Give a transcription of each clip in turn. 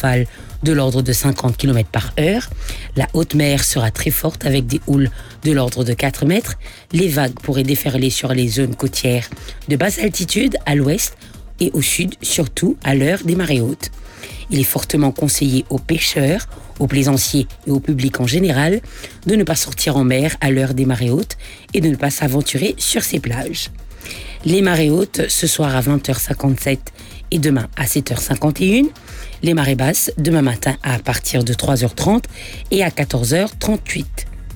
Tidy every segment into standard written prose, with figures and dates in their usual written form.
rafales de l'ordre de 50 km par heure. La haute mer sera très forte avec des houles de l'ordre de 4 mètres. Les vagues pourraient déferler sur les zones côtières de basse altitude à l'ouest et au sud, surtout à l'heure des marées hautes. Il est fortement conseillé aux pêcheurs, aux plaisanciers et au public en général de ne pas sortir en mer à l'heure des marées hautes et de ne pas s'aventurer sur ces plages. Les marées hautes ce soir à 20h57 et demain à 7h51. Les marées basses demain matin à partir de 3h30 et à 14h38.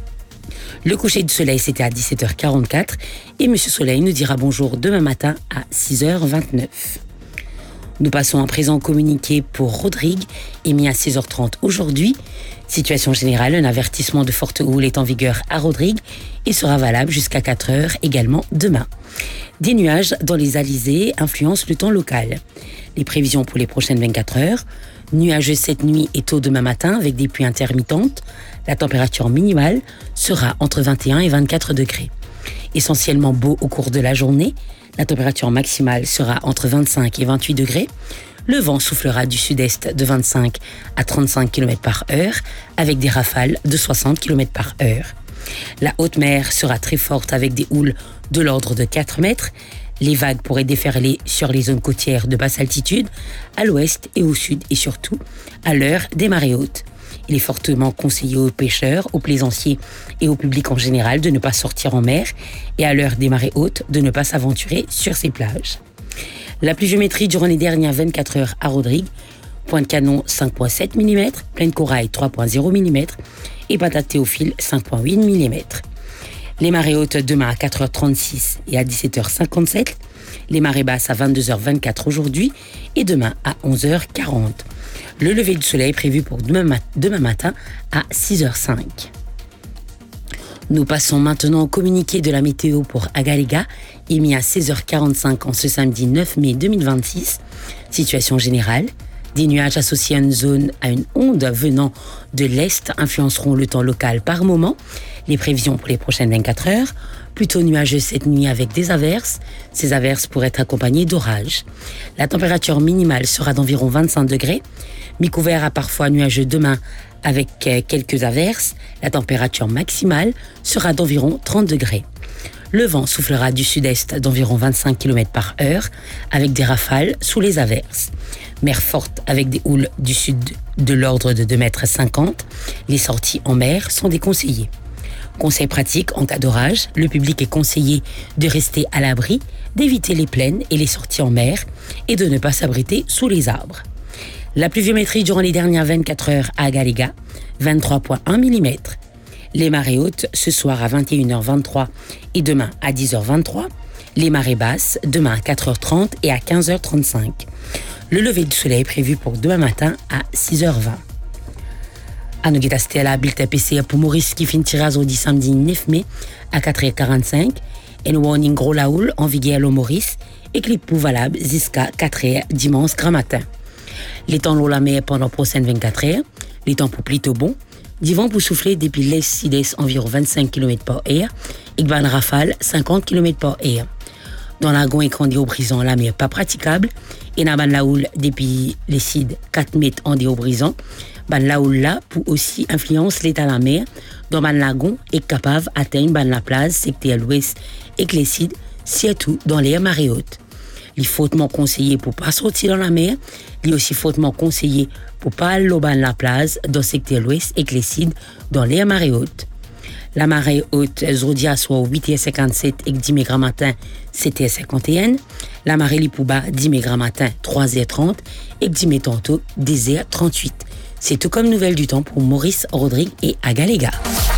Le coucher du soleil, c'était à 17h44 et Monsieur Soleil nous dira bonjour demain matin à 6h29. Nous passons à présent au communiqué pour Rodrigue, émis à 6h30 aujourd'hui. Situation générale, un avertissement de forte houle est en vigueur à Rodrigue et sera valable jusqu'à 4h également demain. Des nuages dans les alizés influencent le temps local. Les prévisions pour les prochaines 24 heures, nuageux cette nuit et tôt demain matin avec des pluies intermittentes. La température minimale sera entre 21 et 24 degrés. Essentiellement beau au cours de la journée, la température maximale sera entre 25 et 28 degrés. Le vent soufflera du sud-est de 25 à 35 km par heure avec des rafales de 60 km par heure. La haute mer sera très forte avec des houles de l'ordre de 4 mètres. Les vagues pourraient déferler sur les zones côtières de basse altitude, à l'ouest et au sud et surtout à l'heure des marées hautes. Il est fortement conseillé aux pêcheurs, aux plaisanciers et au public en général de ne pas sortir en mer et à l'heure des marées hautes de ne pas s'aventurer sur ces plages. La pluviométrie durant les dernières 24 heures à Rodrigue, Pointe Canon 5,7 mm, Plaine Corail 3,0 mm et Patate Théophile 5,8 mm. Les marées hautes demain à 4h36 et à 17h57, les marées basses à 22h24 aujourd'hui et demain à 11h40. Le lever du soleil est prévu pour demain matin à 6h05. Nous passons maintenant au communiqué de la météo pour Agaléga, émis à 16h45 en ce samedi 9 mai 2026. Situation générale. Des nuages associés à une onde venant de l'est influenceront le temps local par moment. Les prévisions pour les prochaines 24 heures, plutôt nuageux cette nuit avec des averses. Ces averses pourraient être accompagnées d'orages. La température minimale sera d'environ 25 degrés. Mi-couvert à parfois nuageux demain avec quelques averses. La température maximale sera d'environ 30 degrés. Le vent soufflera du sud-est d'environ 25 km par heure avec des rafales sous les averses. Mer forte avec des houles du sud de l'ordre de 2,50 m. Les sorties en mer sont déconseillées. Conseil pratique en cas d'orage, le public est conseillé de rester à l'abri, d'éviter les plaines et les sorties en mer et de ne pas s'abriter sous les arbres. La pluviométrie durant les dernières 24 heures à Agaléga, 23,1 mm. Les marées hautes ce soir à 21h23 et demain à 10h23. Les marées basses demain à 4h30 et à 15h35. Le lever du soleil est prévu pour demain matin à 6h20. À nous guetter la bulletin PC pour Maurice qui finit tirage au samedi 9 mai à 4h45. Et nous warning gros la houle en vigueur au Maurice et clip pour valable jusqu'à 4h dimanche grand matin. Les temps l'eau la mer pendant les prochaines 24 heures. Les temps pour plutôt bon. Du vent pour souffler depuis l'est sud-est environ 25 km par heure et ban rafale 50 km par heure. Dans la gon et au brisant, la mer pas praticable et na ban la houle depuis les sud 4 mètres en au brisant. Ban la houle là pour aussi influence l'état de la mer dans ban lagon est capable d'atteindre ban la plage secteur l'ouest et que les sud surtout dans les marées hautes. Il est fortement conseillé pour pas sortir dans la mer. Il est aussi fortement conseillé pour pas aller au ban la plage dans le secteur l'ouest et Clécide dans les marées hautes. La marée haute Zodia soit au 8h57 et 10 m matin 7h51. La marée Lipouba 10 m matin 3h30 et 10 m tantôt 10h38. C'est tout comme nouvelle du temps pour Maurice, Rodrigue et Agaléga.